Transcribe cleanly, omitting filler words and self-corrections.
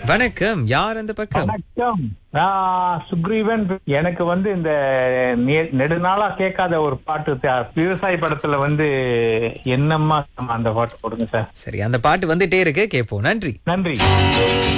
வணக்கம், யார் அந்த பக்கம்? வணக்கம். நான் சுக்ரீவன். எனக்கு இந்த நெடுநாளா கேட்காத ஒரு பாட்டு விவசாய படத்துல என்னம்மா அந்த பாட்டு போடுங்க சார். சரி, அந்த பாட்டு வந்துட்டே இருக்கு, கேட்போம். நன்றி. நன்றி.